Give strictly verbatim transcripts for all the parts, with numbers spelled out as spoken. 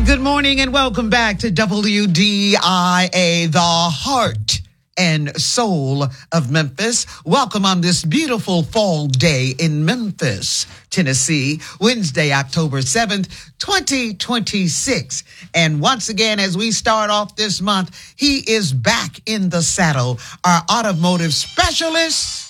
Good morning and welcome back to W D I A, the heart and soul of Memphis. Welcome on this beautiful fall day in Memphis, Tennessee, Wednesday, October seventh, twenty twenty-six. And once again, as we start off this month, he is back in the saddle, our automotive specialist,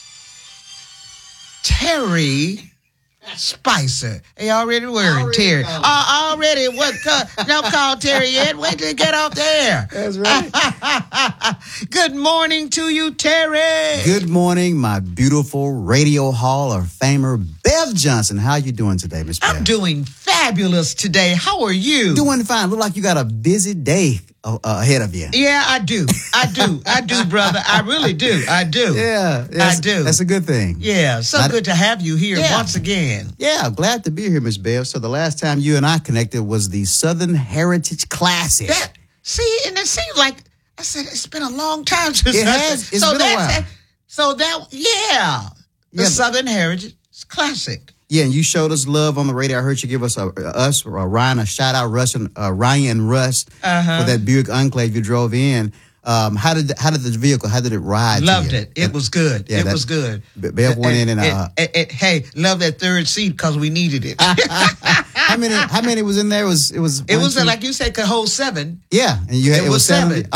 Terry Spicer. Hey, already worried, already Terry. Uh, already, what? Uh, no call Terry yet. Wait till you get off the air. That's right. Good morning to you, Terry. Good morning, my beautiful Radio Hall of Famer, Bev Johnson. How you doing today, Miss Bev? I'm doing fabulous today. How are you? Doing fine. Look like you got a busy day uh, ahead of you. Yeah, I do. I do. I do, brother. I really do. I do. Yeah, I do. That's a good thing. Yeah, so Not, good to have you here yeah. once again. Yeah, glad to be here, Miss Bev. So the last time you and I connected was the Southern Heritage Classic. That, see, and it seems like, I said, it's been a long time since it has. It's so been a while. That, so that, yeah, the yeah, Southern Heritage Classic. Yeah, and you showed us love on the radio. I heard you give us a, us, a Ryan, a shout out, Russ and uh, Ryan and Russ uh-huh. for that Buick Enclave you drove in. Um, how did how did the vehicle? How did it ride? Loved to you? it. It was good. Yeah, it that, was good. Bev went in and uh, it, it, it, hey, love that third seat because we needed it. how many? How many was in there? It was it was? It one, was two? Like you said, could hold seven. Yeah, and you had it, it was, was seven.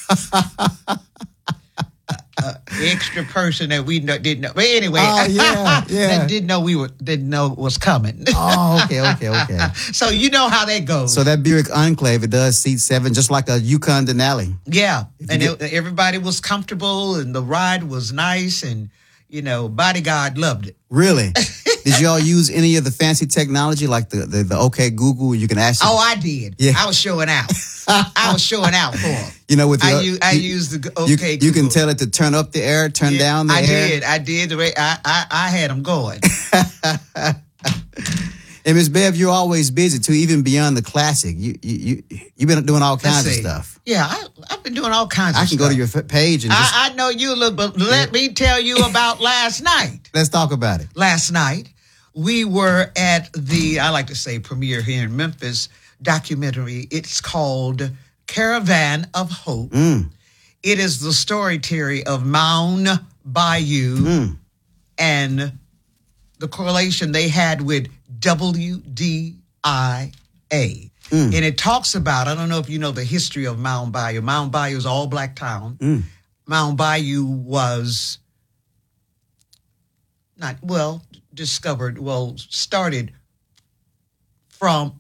Uh, extra person that we know, didn't know. But anyway, oh, yeah, yeah. that didn't know we were didn't know was coming. Oh, okay, okay, okay. So you know how that goes. So that Buick Enclave, it does seat seven, just like a Yukon Denali. Yeah, and get... it, everybody was comfortable, and the ride was nice, and you know, bodyguard loved it. Really? Did y'all use any of the fancy technology like the, the, the OK Google? You can ask them? Oh, I did. Yeah. I was showing out. I was showing out for them. You know, with the, I, use, I you, used the OK you, Google. You can tell it to turn up the air, turn yeah, down the I air. I did. I did. The way I, I, I had them going. And Miss Bev, you're always busy too, even beyond the classic. You you you you've been doing all kinds of stuff. Yeah, I, I've been doing all kinds I of stuff. I can go to your page and just, I, I know you look, but let me tell you about last night. Let's talk about it. Last night, we were at the, I like to say, premiere here in Memphis documentary. It's called Caravan of Hope. Mm. It is the story, Terry, of Mound Bayou mm. and the correlation they had with W D I A. Mm. And it talks about, I don't know if you know the history of Mound Bayou. Mound Bayou is all black town. Mm. Mound Bayou was not, well, discovered, well, started from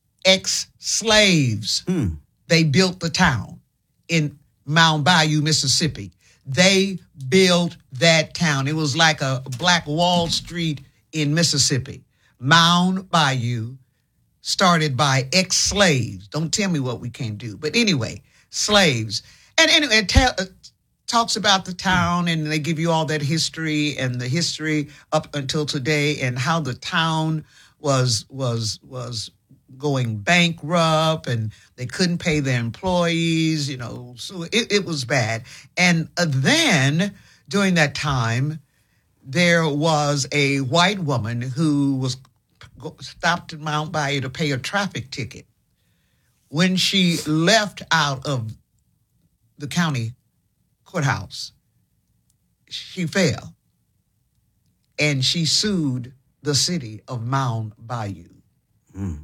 ex-slaves. Mm. They built the town in Mound Bayou, Mississippi. They built that town. It was like a Black Wall Street in Mississippi. Mound Bayou, started by ex-slaves. Don't tell me what we can't do. But anyway, slaves. And anyway, it tell, uh, talks about the town, and they give you all that history and the history up until today and how the town was was was going bankrupt and they couldn't pay their employees, you know, so it, it was bad. And uh, then during that time, there was a white woman who was stopped at Mound Bayou to pay a traffic ticket. When she left out of the county courthouse, she fell, and she sued the city of Mound Bayou. Mm.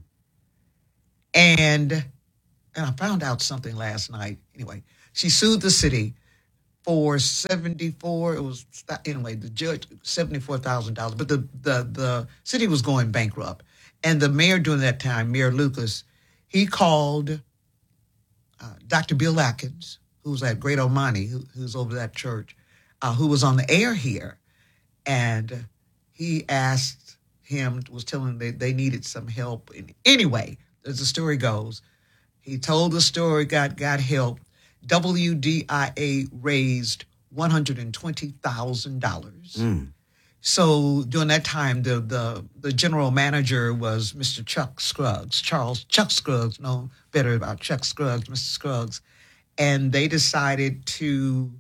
And and I found out something last night. Anyway, she sued the city for seventy-four. It was anyway the judge seventy-four thousand dollars. But the the the city was going bankrupt, and the mayor during that time, Mayor Lucas, he called uh, Doctor Bill Atkins, who's at Great Omani, who, who's over that church, uh, who was on the air here, and he asked him, was telling them they, they needed some help. And anyway, as the story goes, he told the story, got got help. W D I A raised one hundred twenty thousand dollars. Mm. So during that time, the, the the general manager was Mister Chuck Scruggs, Charles Chuck Scruggs, known better about Chuck Scruggs, Mister Scruggs. And they decided to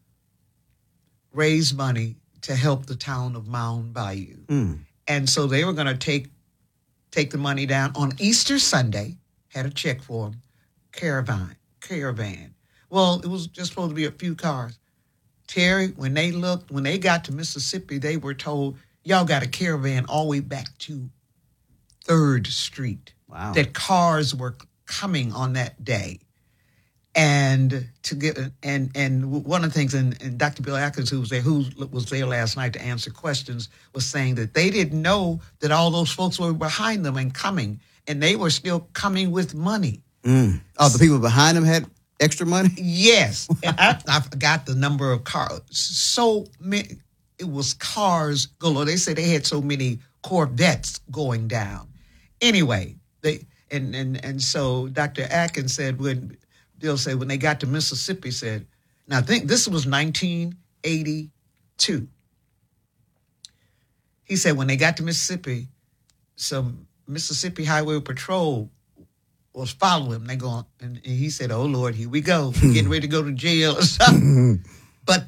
raise money to help the town of Mound Bayou. Mm. And so they were going to take take the money down on Easter Sunday, had a check for them. Caravan, caravan. Well, it was just supposed to be a few cars. Terry, when they looked, when they got to Mississippi, they were told, y'all got a caravan all the way back to third Street. Wow. That cars were coming on that day. And to get and and one of the things, and, and Doctor Bill Atkins, who was there, who was there last night to answer questions, was saying that they didn't know that all those folks were behind them and coming, and they were still coming with money. Mm. Oh, the people behind them had extra money? Yes. And I, I forgot the number of cars. So many, it was cars galore. They said they had so many Corvettes going down. Anyway, they and and and so Doctor Atkins said when. Bill said when they got to Mississippi, said, now I think this was nineteen eighty-two. He said when they got to Mississippi, some Mississippi Highway Patrol was following him. They going, and he said, oh, Lord, here we go. We're getting ready to go to jail or something. But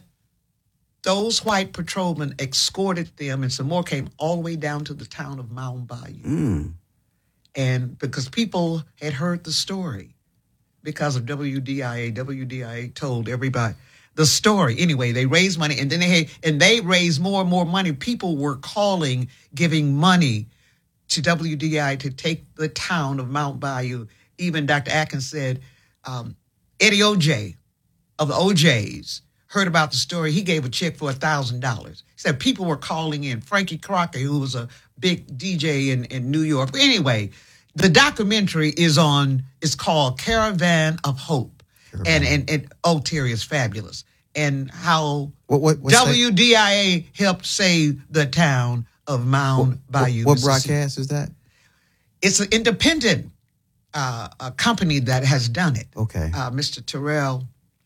those white patrolmen escorted them, and some more came all the way down to the town of Mound Bayou. Mm. And because people had heard the story. Because of W D I A, W D I A told everybody the story. Anyway, they raised money, and then they had, and they raised more and more money. People were calling, giving money to W D I A to take the town of Mount Bayou. Even Doctor Atkins said, um, Eddie O J of the O Js heard about the story. He gave a check for one thousand dollars. He said people were calling in. Frankie Crocker, who was a big D J in, in New York. But anyway, the documentary is on, it's called Caravan of Hope. Caravan. And, and, and, oh, Terry is fabulous. And how what, what, W D I A helped save the town of Mound what, Bayou. What, what broadcast is that? It's an independent uh, a company that has done it. Okay. Uh, Mister Terrell,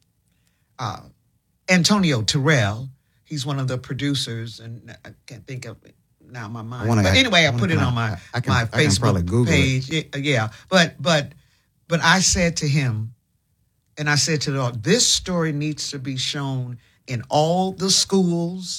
uh, Antonio Terrell, he's one of the producers, and I can't think of it. Now my mind, wanna, but anyway, I, I put it I, on my I can, my I Facebook page. It. Yeah, but but but I said to him, and I said to the Lord, this story needs to be shown in all the schools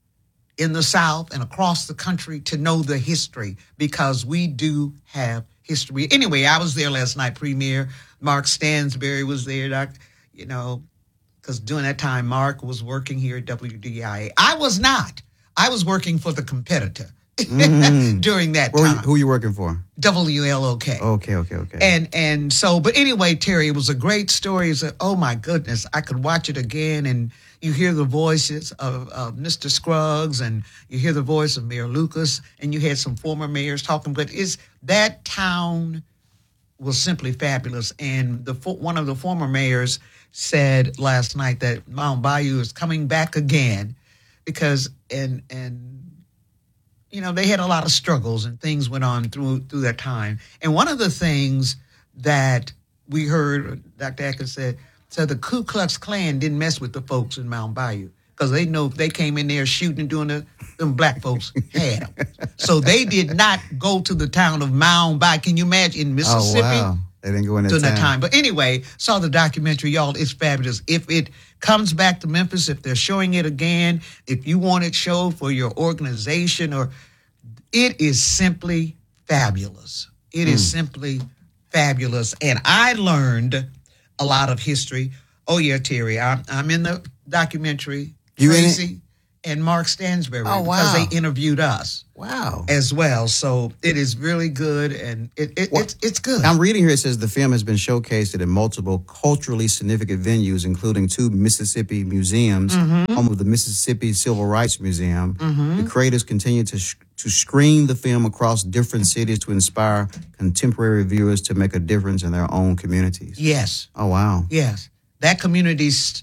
in the South and across the country to know the history, because we do have history. Anyway, I was there last night. Premiere Mark Stansberry was there. Doc, you know, because during that time Mark was working here at W D I A. I was not. I was working for the competitor mm. during that Who time. Are you, who are you working for? W L O K. Okay, okay, okay. And and so, but anyway, Terry, it was a great story. It's a, oh my goodness, I could watch it again, and you hear the voices of, of Mister Scruggs, and you hear the voice of Mayor Lucas, and you had some former mayors talking. But it's that town was simply fabulous. And the one of the former mayors said last night that Mount Bayou is coming back again. Because and and you know they had a lot of struggles and things went on through through that time. And one of the things that we heard, Doctor Atkins said, said the Ku Klux Klan didn't mess with the folks in Mount Bayou because they know if they came in there shooting and doing the them black folks had them. So they did not go to the town of Mound Bayou. Can you imagine in Mississippi? Oh, wow. They didn't go in that during time. that time. But anyway, saw the documentary, y'all. It's fabulous. If it comes back to Memphis, if they're showing it again, if you want it showed for your organization, or it is simply fabulous. It mm. is simply fabulous. And I learned a lot of history. Oh, yeah, Terry, I'm, I'm in the documentary. You Tracy in it? And Mark Stansberry, oh, wow. because they interviewed us. Wow. As well. So it is really good, and it, it, well, it's it's good. I'm reading here, it says the film has been showcased in multiple culturally significant venues, including two Mississippi museums, mm-hmm. home of the Mississippi Civil Rights Museum. Mm-hmm. The creators continue to sh- to screen the film across different cities to inspire contemporary viewers to make a difference in their own communities. Yes. Oh, wow. Yes. That community st-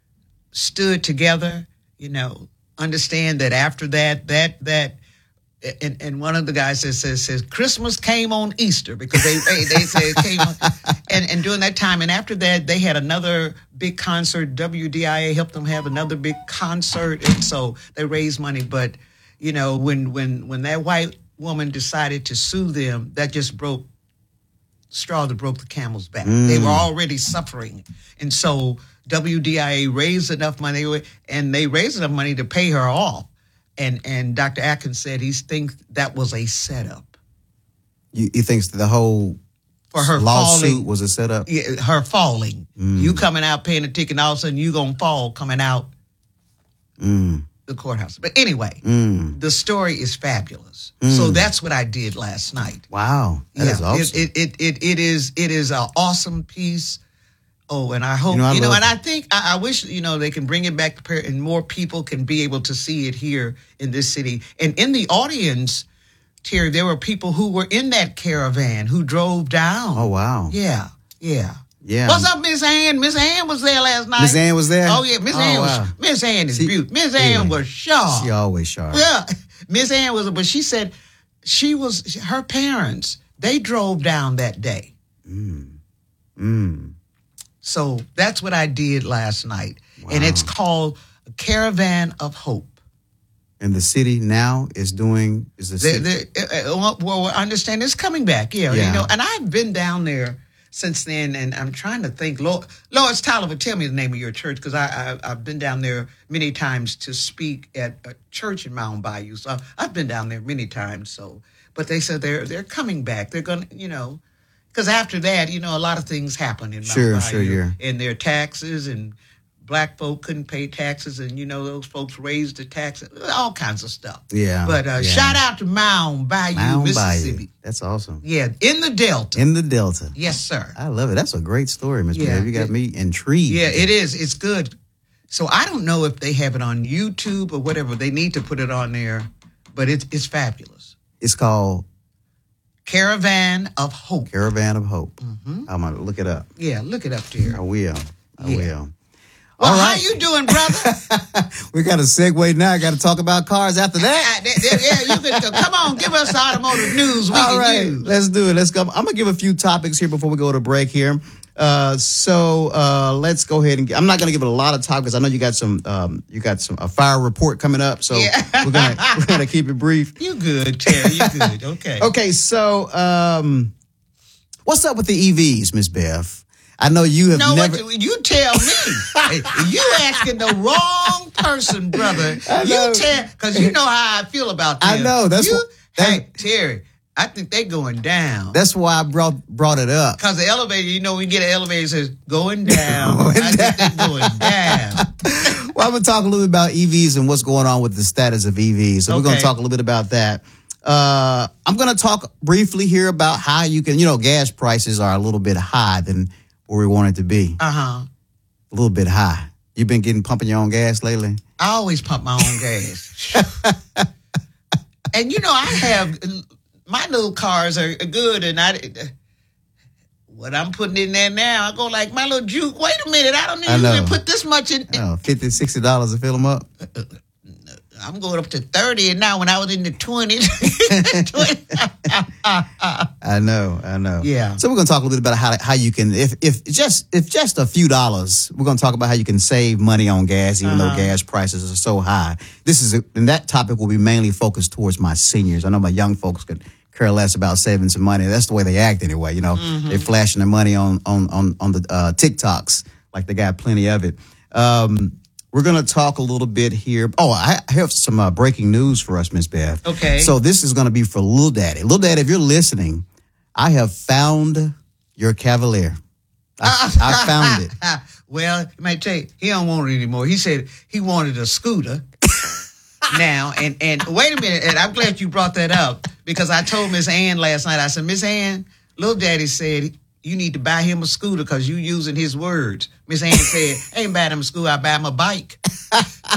stood together, you know, understand that after that, that, that, and, and one of the guys says, says, says Christmas came on Easter, because they, they, they say it came on, and, and during that time, and after that, they had another big concert. W D I A helped them have another big concert. And so they raised money. But, you know, when, when, when that white woman decided to sue them, that just broke straw that broke the camel's back. Mm. They were already suffering. And so W D I A raised enough money, and they raised enough money to pay her off. And and Doctor Atkins said he thinks that was a setup. You, he thinks the whole for her Lawsuit falling. was a setup. Yeah, her falling. Mm. You coming out paying a ticket, and all of a sudden you gonna fall coming out Mm. the courthouse. But anyway, Mm. the story is fabulous. Mm. So that's what I did last night. Wow, that is awesome. It, it, it, it, it is it is an awesome piece. Oh, and I hope, You you know, know, I and love- I think, I, I wish, you know, they can bring it back to prayer and more people can be able to see it here in this city. And in the audience, Terry, there were people who were in that caravan who drove down. Oh, wow. Yeah, yeah. Yeah. What's up, Miss Ann? Miss Ann was there last night. Miss Ann was there? Oh, yeah, Miss Oh, Ann wow. was, Miss Ann is See, beautiful. Miss yeah. Ann was sharp. She always sharp. Yeah, Miss Ann was, but she said she was, her parents, they drove down that day. Mm. Mm. So that's what I did last night. And Wow. it's called a Caravan of Hope. And the city now is doing, is the They, city. they, uh, uh, well, I understand it's coming back. Yeah, Yeah. You know, and I've been down there since then, and I'm trying to think. Lord, Lois Tyler would tell me the name of your church because I, I, I've been down there many times to speak at a church in Mound Bayou. So I've been down there many times. So, but they said they're they're coming back. They're going to, you know, because after that, you know, a lot of things happen in Mound Sure, Bayou. sure, yeah. And their taxes, and black folk couldn't pay taxes, and, you know, those folks raised the taxes, all kinds of stuff. Yeah. But uh, yeah. shout out to Mound Bayou, Mound Mississippi. Bayou. That's awesome. Yeah, in the Delta. In the Delta. Yes, sir. I love it. That's a great story, Miss Yeah, Bev. You got it- me intrigued. Yeah, it is. It's good. So I don't know if they have it on YouTube or whatever. They need to put it on there, but it's it's fabulous. It's called Caravan of Hope. Caravan of Hope. Mm-hmm. I'm going to look it up. Yeah, look it up there. I will. I Yeah. will. Well, All how right. you doing, brother? We got a segue now. I got to talk about cars after that. Ah, there- there- yeah, you can, come on, give us the automotive news we All can right, use. let's do it. Let's go. I'm gonna give a few topics here before we go to break here. Uh, so uh, let's go ahead and. Get, I'm not gonna give it a lot of time because I know you got some. Um, you got some a fire report coming up. So Yeah. we're gonna we're gonna keep it brief. You good, Terry? You good? Okay. Okay, so um, what's up with the E Vs, Miss Bev? I know you have No, never. what you, you tell me. Hey, you asking the wrong person, brother. I You know. tell, because you know how I feel about them. I know, that's you, what- that- Hey, Terry, I think they going down. That's why I brought brought it up. Because the elevator, you know, we get an elevator that says going down. Going I think they're going down. Well, I'm going to talk a little bit about E Vs and what's going on with the status of E Vs. So we're going to Okay. talk a little bit about that. Uh, I'm going to talk briefly here about how you can, you know, gas prices are a little bit high than where we want it to be. Uh-huh. A little bit high. You've been getting pumping your own gas lately? I always pump my own gas. And, you know, I have, my little cars are good, and I, what I'm putting in there now, I go like, my little juke, wait a minute, I don't I know. even put this much in. Oh, fifty dollars, sixty dollars to fill them up? I'm going up to thirty, and now when I was in the twenties. I know, I know. Yeah. So we're going to talk a little bit about how how you can, if if just if just a few dollars, we're going to talk about how you can save money on gas, even Uh-huh. though gas prices are so high. This is a, and that topic will be mainly focused towards my seniors. I know my young folks could care less about saving some money. That's the way they act anyway. You know, Mm-hmm. they're flashing their money on on on on the uh, TikToks like they got plenty of it. Um, we're going to talk a little bit here. Oh, I have some uh, breaking news for us, Miss Beth. Okay. So this is going to be for Lil Daddy. Lil Daddy, if you're listening, I have found your Cavalier. I, I found it. Well, you might tell you, he don't want it anymore. He said he wanted a scooter. Now, and, and wait a minute, and I'm glad you brought that up because I told Miss Ann last night, I said, Miss Ann, Lil Daddy said you need to buy him a scooter because you using his words. Miss Ann said, I ain't buying him a scooter, I buy him a bike.